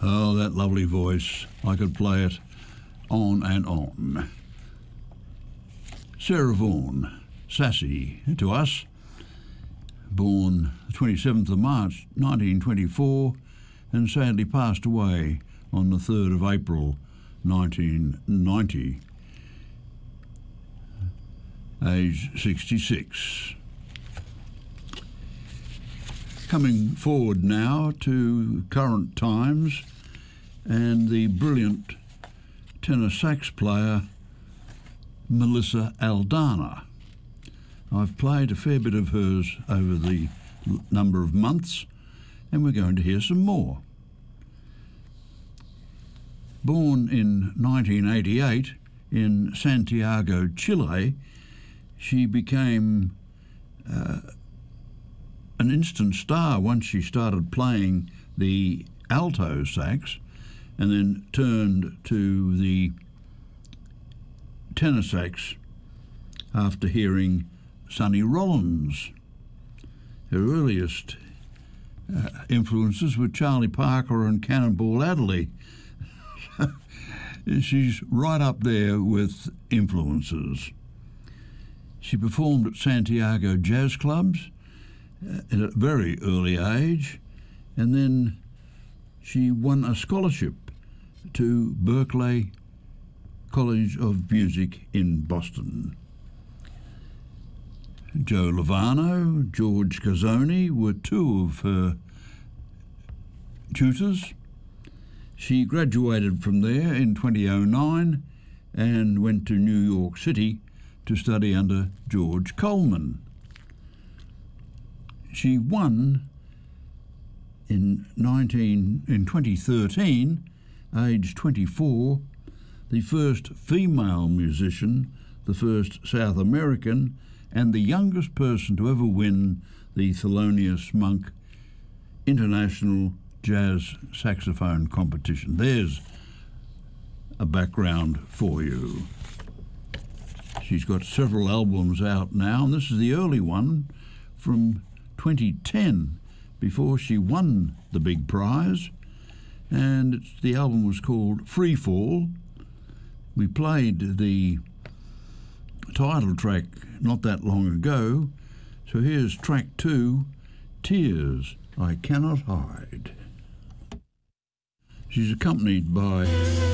Oh, that lovely voice. I could play it on and on. Sarah Vaughan, Sassy to us, born the 27th of March 1924 and sadly passed away on the 3rd of April 1990, age 66. Coming forward now to current times and the brilliant tenor sax player Melissa Aldana. I've played a fair bit of hers over the number of months, and we're going to hear some more. Born in 1988 in Santiago, Chile, she became an instant star once she started playing the alto sax and then turned to the tenor sax after hearing Sonny Rollins. Her earliest influences were Charlie Parker and Cannonball Adderley. She's right up there with influences. She performed at Santiago jazz clubs at a very early age, and then she won a scholarship to Berklee College of Music in Boston. Joe Lovano, George Casoni were two of her tutors. She graduated from there in 2009 and went to New York City to study under George Coleman. She won in 2013, aged 24, the first female musician, the first South American, and the youngest person to ever win the Thelonious Monk International Jazz Saxophone Competition. There's a background for you. She's got several albums out now, and this is the early one from 2010, before she won the big prize, and the album was called Free Fall. We played the title track not that long ago, so here's track 2, Tears I Cannot Hide. She's accompanied by